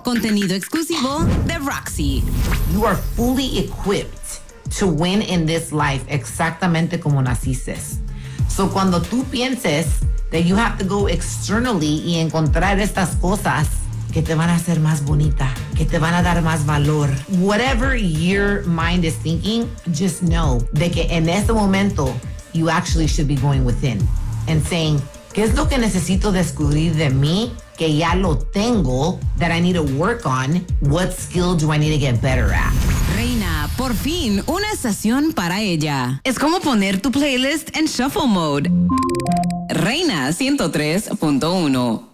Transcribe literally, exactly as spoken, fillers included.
Contenido exclusivo de Roxy. You are fully equipped to win in this life exactamente como naciste. So cuando tú pienses that you have to go externally y encontrar estas cosas que te van a hacer más bonita, que te van a dar más valor. Whatever your mind is thinking, just know de que en este momento you actually should be going within and saying, ¿qué es lo que necesito descubrir de mí que ya lo tengo that I need to work on? What skill do I need to get better at? Reina, por fin, una estación para ella. Es como poner tu playlist en shuffle mode. Reina ciento tres punto uno.